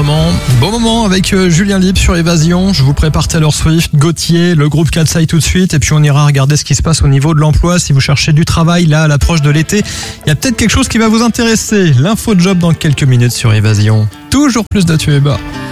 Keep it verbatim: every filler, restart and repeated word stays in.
moment. Bon moment avec euh, Julien Libre sur Évasion. Je vous prépare Taylor Swift, Gauthier, le groupe Katsai tout de suite. Et puis on ira regarder ce qui se passe au niveau de l'emploi. Si vous cherchez du travail, là, à l'approche de l'été, il y a peut-être quelque chose qui va vous intéresser. L'info job dans quelques minutes sur Évasion. Toujours plus de tubes.